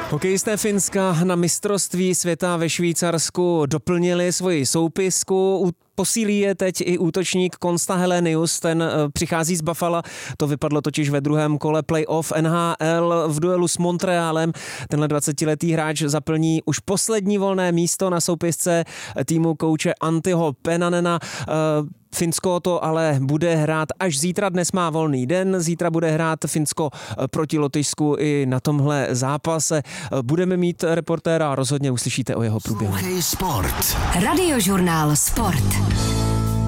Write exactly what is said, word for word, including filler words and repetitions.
Hokejisté Finska na mistrovství světa ve Švýcarsku doplnili svoji soupisku. Posílí je teď i útočník Konsta Helenius, ten přichází z Buffalo. To vypadlo totiž ve druhém kole playoff N H L v duelu s Montrealem. Tenhle dvacetiletý hráč zaplní už poslední volné místo na soupisce týmu kouče Antiho Penanena. Finsko to ale bude hrát až zítra, dnes má volný den, zítra bude hrát Finsko proti Lotyšsku i na tomhle zápase. Budeme mít reportéra a rozhodně uslyšíte o jeho průběhu. Sport. Radiožurnál Sport.